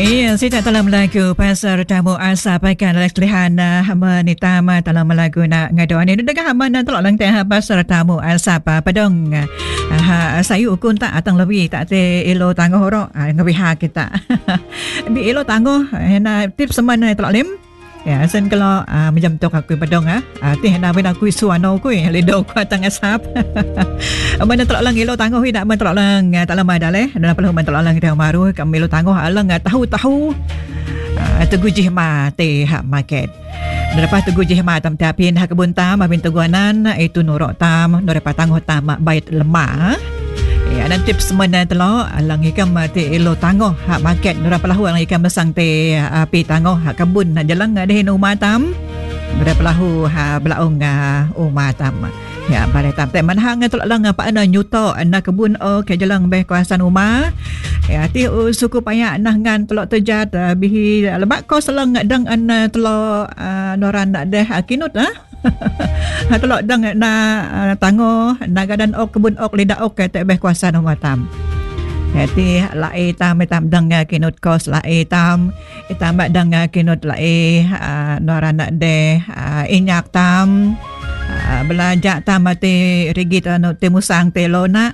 Iya, saya tak dalam lagu pasar tamu asa pakai lelihan hama ni tama dalam lagu nak ngadoan ni dekat hama nak tolak lang teh pasar tamu asa pa padong sayu ukun tak atang lebih tak te elo tangguh ro ngabiha kita bi elo tangguh na tips semana tolak lim ya sen kalau macam tu aku padong ti na ben aku suano ku ledo ku atang asap mana tolak lang elo tangguh nak men tolak lang tak lama dah leh dan perlu men tolak lang kita maru kami elo tangguh alang tahu Teguh Jihma te hak market. Lepas Teguh Jihma tam tapin hak kebun tam abin teguanan itu nurok tam nurepa tangguh tam bait lemah. Ya dan tips mana telo alang ikam te elo tangguh hak market nurapa lahu alang ikam mesang te api tangguh hak kebun jalang dehin umah tam. Nurapa lahu ha belaung umah tam. Ya balai tam te manhang tolak lang pa ana nyuto ana kebun ke jalang beh kawasan rumah. Ya ti suku payak nah ngan telok terjat bihi lebak ko selang dang an telok noran nak deh kinut telok dang na tango nagadan ok kebun ok lidak ok te beh kawasan rumah tam. Ya ti lai tam dang kinut kos lai tam dang kinut lai noran nak deh inyak tam belanja tam te rigit te musang te lona.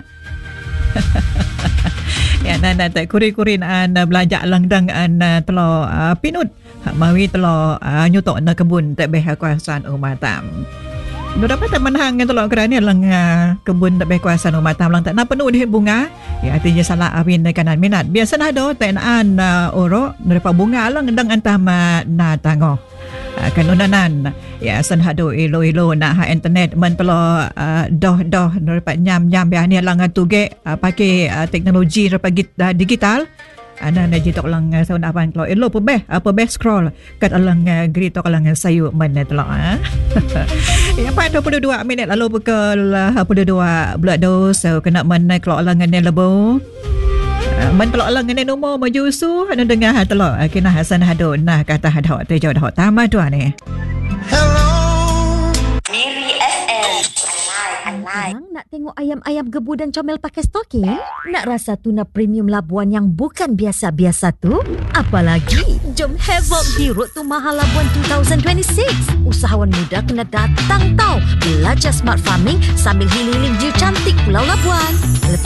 Ya nana tak kuri-kuri an belanja langdang an telo pinut mawi telo nyutok na kebun tak beh kawasan rumah tam. Nu dapat menhang telo kerana lang kebun tak beh kawasan rumah tam lang tak na penuh dengan bunga. Ya artinya salah awin kanan minat. Biasa nah do tenaan oro nu dapat bunga lang dang antam na tango. Kanunanan ya san hado ilo na ha internet men telo doh dapat nyam biar ni lang tuge pakai teknologi digital ana na jitok lang saun apan telo ilo apa beh scroll kat alang grito lang sayu men telo ya 22 minit lalu pukul 22 bulan 2 so kena men telo lang ne lebo men telok lang ngene umur maju su anu dengar telok kena Hasan hado nah kata hado te jauh dah tama tu ni. Hello Miri FM. Alai. Nak tengok ayam-ayam gebu dan comel pakai stoking? Nak rasa tuna premium Labuan yang bukan biasa-biasa tu? Apalagi, jom havoc di Road to Mahal Labuan 2026. Usahawan muda kena datang tau. Belajar smart farming sambil healing view cantik Pulau Labuan.